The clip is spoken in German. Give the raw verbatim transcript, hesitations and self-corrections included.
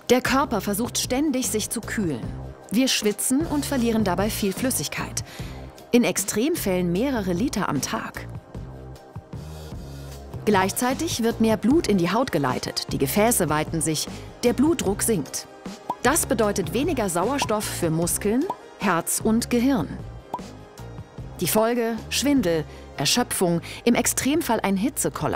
Der Körper versucht ständig, sich zu kühlen. Wir schwitzen und verlieren dabei viel Flüssigkeit. In Extremfällen mehrere Liter am Tag. Gleichzeitig wird mehr Blut in die Haut geleitet, die Gefäße weiten sich, der Blutdruck sinkt. Das bedeutet weniger Sauerstoff für Muskeln, Herz und Gehirn. Die Folge: Schwindel, Erschöpfung, im Extremfall ein Hitzekollaps.